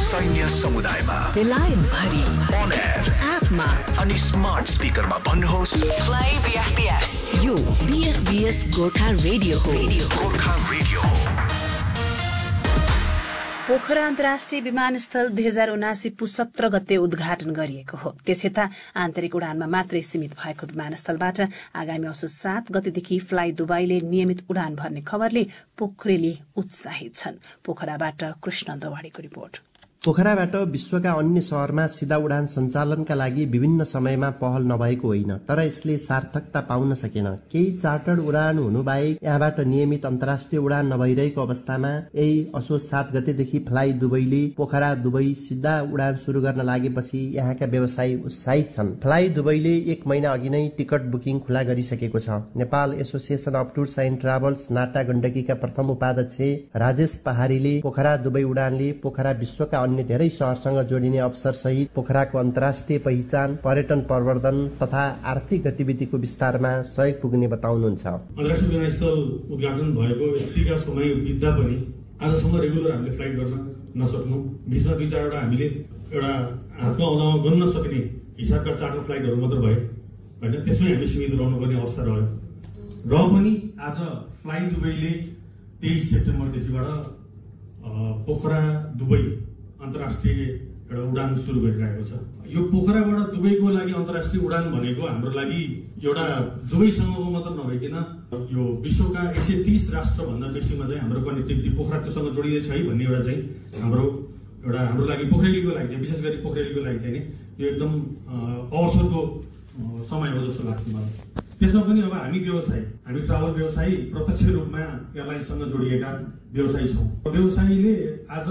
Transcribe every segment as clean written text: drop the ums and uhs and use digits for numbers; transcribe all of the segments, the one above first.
सैन्य समुदायमा, बेलायत भरि, on air, एपमा अनि स्मार्ट स्पिकरमा भन्नुहोस् Play BFBS. यो BFBS गोर्खा रेडियो हो। गोर्खा रेडियो हो। पोखरा अन्तर्राष्ट्रिय विमानस्थल 2079 पुस 17 गते उद्घाटन गरिएको हो। त्यसयता आन्तरिक उडानमा मात्रै सीमित भएको विमानस्थलबाट आगामी असोज 7 गतेदेखि फ्लाइ दुबईले नियमित उडान भर्ने खबरले पोखरेली उत्साहित छन्। पोखराबाट कृष्ण दवाडीको रिपोर्ट। पोखराबाट विश्वका अन्य शहरमा सीधा उडान सञ्चालनका लागि विभिन्न समयमा पहल नभएको होइन, तर यसले सार्थकता पाउन सकेन। केही चार्टर्ड उडान हुनु बाहेक यहाँबाट नियमित अन्तर्राष्ट्रिय उडान नभइरहेको अवस्थामा यही असोज 7 गतेदेखि फ्लाइ दुबईले पोखरा दुबई सिधा उडान शुरू गर्न लागेपछि यहाँका व्यवसायी उत्साहित छन्। फ्लाइ दुबईले 1 महिना अघि नै टिकट बुकिङ खुला गरिसकेको छ। Nepal association of tours and travels NATA गण्डकीका प्रथम उपाध्यक्ष राजेश पहाडीले पोखरा दुबई उडानले पोखरा विश्वका अन्य धेरै शहरसँग जोडिने अवसर सहित पोखराको अन्तर्राष्ट्रिय पहिचान, पर्यटन प्रवर्धन तथा आर्थिक गतिविधिको विस्तारमा सहयोग पुग्ने बताउनुहुन्छ। अन्तर्राष्ट्रिय विमानस्थल उद्घाटन भएको यतिका समय बित्दा पनि आजसम्म रेगुलर हामीले फ्लाइट गर्न नसक्नु, बीचमा 2-4वटा हामीले एउटा हातमा औँलामा गर्न सक्ने हिसाबका चार्टर फ्लाइटहरू मात्र भए होइन, त्यसमै हामी सीमित रहनुपर्ने अवस्था रह्यो। र पनि आज फ्लाइ दुबईले 23 सेप्टेम्बरदेखिबाट पोखरा दुबई अन्तर्राष्ट्रिय एउटा उडान सुरु गरिरहेको छ। यो पोखराबाट दुबईको लागि अन्तर्राष्ट्रिय उडान भनेको हाम्रो लागि एउटा दुबईसँगको मात्र नभइकन यो विश्वका 130 राष्ट्रभन्दा बेसीमा चाहिँ हाम्रो कनेक्टिभिटी पोखरा त्योसँग जोडिँदै छ है भन्ने एउटा चाहिँ हाम्रो लागि पोखरेलीको लागि चाहिँ, विशेष गरी पोखरेलीको लागि चाहिँ यो एकदम अवसरको समय हो जस्तो लाग्छ मलाई। त्यसमा पनि अब हामी ट्राभल व्यवसायी प्रत्यक्ष रूपमा एयरलाइन्ससँग जोडिएका व्यवसायी छौँ। व्यवसायीले आज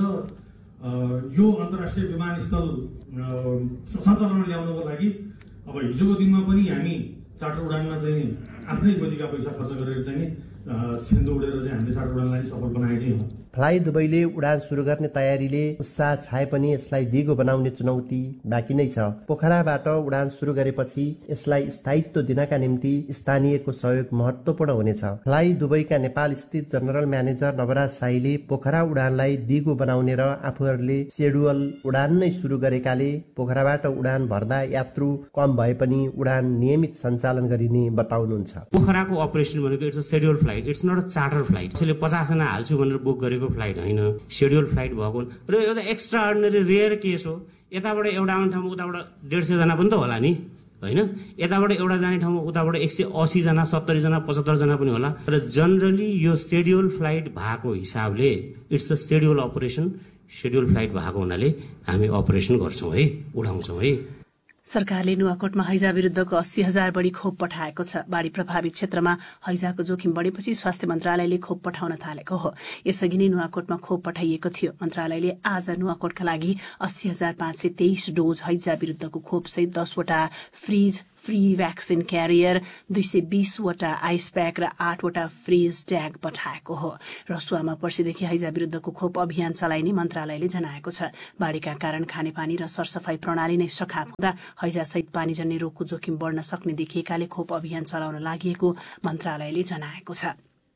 यो अन्तर्राष्ट्रिय विमानस्थल सञ्चालनमा ल्याउनको लागि अब हिजोको दिनमा पनि हामी चार्टर उडानमा चाहिँ आफ्नै गोजीका पैसा खर्च गरेर चाहिँ सिन्धु उडेर चाहिँ हामीले चार्टर उडानलाई सफल बनाएकै हौँ। फ्लाइ दुबईले उडान शुरू गर्ने तयारीले उत्साह छाए पनि यसलाई दिगो बनाउने चुनौती बाँकी नै छ। पोखराबाट उडान शुरू गरेपछि यसलाई स्थायित्व दिनका निम्ति स्थानीयको सहयोग महत्वपूर्ण हुनेछ। फ्लाइ दुबईका नेपाल स्थित जनरल म्यानेजर नवराज शाहीले पोखरा उडानलाई दिगो बनाउने र आफूहरूले सेड्युल उडान नै शुरू गरेकाले पोखराबाट उडान भर्दा यात्रु कम भए पनि उडान नियमित सञ्चालन गरिने बताउनुहुन्छ। पोखराको अपरेसन भनेको it's a schedule flight, it's not a charter flight. त्यसले 50 जना हाल्छु भनेर बुक गरेको फ्लाइट होइन, सेड्युल फ्लाइट भएको र एउटा एक्स्ट्रा अर्डिनरी रेयर केस हो। यताबाट एउटा आउने ठाउँमा उताबाट 150 जना पनि त होला नि होइन, यताबाट एउटा जाने ठाउँमा उताबाट 180 जना 70 जना 75 जना पनि होला। र जनरली यो सेड्युल फ्लाइट भएको हिसाबले it's a schedule operation, schedule flight भएको हुनाले हामी अपरेसन गर्छौँ है, उडाउँछौँ है। सरकारले नुवाकोटमा हैजा विरुद्धको 80,000 बढी खोप पठाएको छ। बाढी प्रभावित क्षेत्रमा हैजाको जोखिम बढेपछि स्वास्थ्य मन्त्रालयले खोप पठाउन थालेको हो। यसअघि नै नुवाकोटमा खोप पठाइएको थियो। मन्त्रालयले आज नुवाकोटका लागि 80,523 डोज हैजा विरुद्धको खोपसहित 10वटा free vaccine career, 220वटा ice pack र 8वटा फ्रिज ट्याग पठाएको हो। रसुवामा पर्सिदेखि हैजा विरुद्धको खोप अभियान चलाइने मन्त्रालयले जनाएको छ। बाढीका कारण खानेपानी र सरसफाई प्रणाली नै सखाप हुँदा हैजासहित पानीजन्य रोगको जोखिम बढ्न सक्ने देखिएकाले खोप अभियान चलाउन लागि मन्त्रालयले जनाएको छ।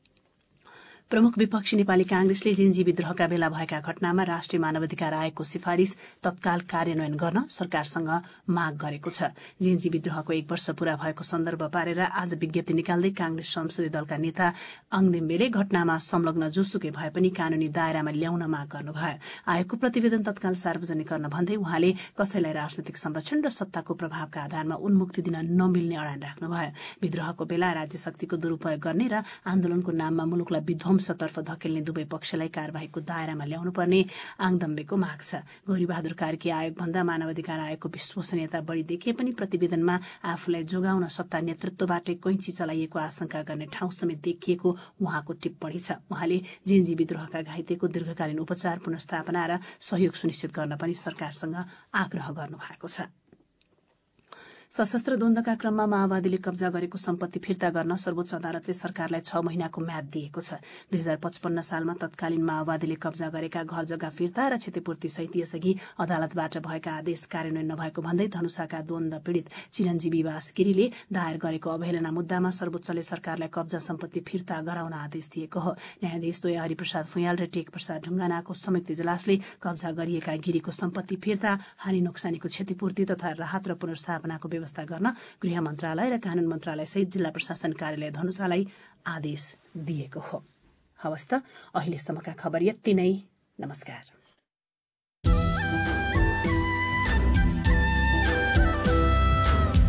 प्रमुख विपक्षी नेपाली कांग्रेसले जेएनजी विद्रोहका बेला भएका घटनामा राष्ट्रिय मानवाधिकार आयोगको सिफारिश तत्काल कार्यान्वयन गर्न सरकारसँग माग गरेको छ। जेएनजी विद्रोहको 1 वर्ष पूरा भएको सन्दर्भ पारेर आज विज्ञप्ति निकाल्दै कांग्रेस संसदीय दलका नेता अङदेम्बेले घटनामा संलग्न जोसुकै भए पनि कानूनी दायरामा ल्याउन माग गर्नुभयो। आयोगको प्रतिवेदन तत्काल सार्वजनिक गर्न भन्दै उहाँले कसैलाई राजनैतिक संरक्षण र सत्ताको प्रभावका आधारमा उन्मुक्ति दिन नमिल्ने अडान राख्नुभयो। विद्रोहको बेला राज्य शक्तिको दुरूपयोग गर्ने र आन्दोलनको नाममा मुलुकलाई विध्वंसतर्फ धकेल्ने दुवै पक्षलाई कार्यवाहीको दायरामा ल्याउनुपर्ने आङदम्बेको माग छ। गौरीबहादुर कार्की आयोग भन्दा मानवाधिकार आयोगको विश्वसनीयता बढ़ी देखिए पनि प्रतिवेदनमा आफूलाई जोगाउन सत्ता नेतृत्वबाटै कैंची चलाइएको आशंका गर्ने ठाउँ समेत देखिएको उहाँको टिप्पणी छ। उहाँले जेएनजी विद्रोहका घाइतेको दीर्घकालीन उपचार, पुनर्स्थापना र सहयोग सुनिश्चित गर्न पनि सरकारसँग आग्रह गर्नुभएको छ। सशस्त्र द्वन्द्वका क्रममा माओवादीले कब्जा गरेको सम्पत्ति फिर्ता गर्न सर्वोच्च अदालतले सरकारलाई 6 महिनाको म्याद दिएको छ। 2055 सालमा तत्कालीन माओवादीले कब्जा गरेका घर जग्गा फिर्ता र क्षतिपूर्ति सहित यसअघि अदालतबाट भएका आदेश कार्यान्वयन नभएको भन्दै धनुषाका द्वन्द्व पीडित चिरञ्जीवी बास्किरीले दायर गरेको अवहेलना मुद्दामा सर्वोच्चले सरकारलाई कब्जा सम्पत्ति फिर्ता गराउन आदेश दिएको हो। न्यायाधीश द्वय हरिप्रसाद फुयाल र टेक प्रसाद ढुङ्गानाको संयुक्त इजलासले कब्जा गरिएका गिरीको सम्पत्ति फिर्ता, हानि नोक्सानीको क्षतिपूर्ति तथा राहत र पुनर्स्थापनाको व्यवस्था गर्न गृह मन्त्रालय र कानून मन्त्रालय सहित जिल्ला प्रशासन कार्यालय धनुषालाई आदेश दिएको हो। हवस् त अहिलेसम्मका खबर यति नै। नमस्कार।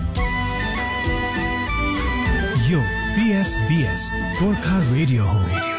यो BFBS गोर्खा रेडियो हो।